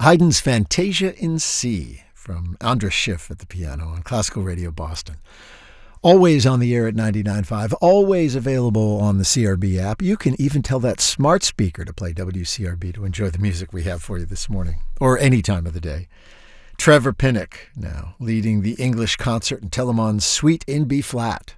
Haydn's Fantasia in C from Andras Schiff at the piano on Classical Radio Boston. Always on the air at 99.5, always available on the CRB app. You can even tell that smart speaker to play WCRB to enjoy the music we have for you this morning, or any time of the day. Trevor Pinnock now leading the English Concert in Telemann's Suite in B-flat.